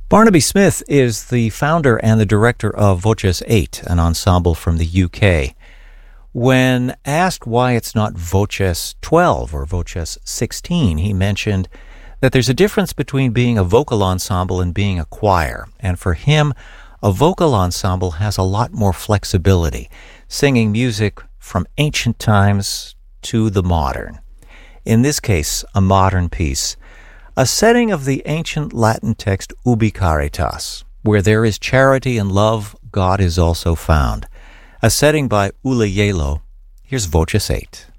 Barnaby Smith is the founder and the director of Voces 8, an ensemble from the UK. When asked why it's not Voces 12 or Voces 16, he mentioned that there's a difference between being a vocal ensemble and being a choir. And for him, a vocal ensemble has a lot more flexibility, singing music from ancient times to the modern. In this case, a modern piece, a setting of the ancient Latin text Ubi Caritas, where there is charity and love, God is also found. A setting by Ula Yelo. Here's Voces 8.